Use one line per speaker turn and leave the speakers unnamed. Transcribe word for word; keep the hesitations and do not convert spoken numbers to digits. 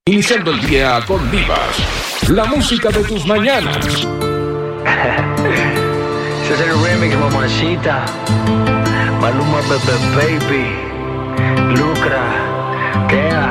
Iniciando el día con Divas, la música de tus mañanas.
Ese es el remix, mamacita. Maluma, Pepe Baby, Lucra, Kea.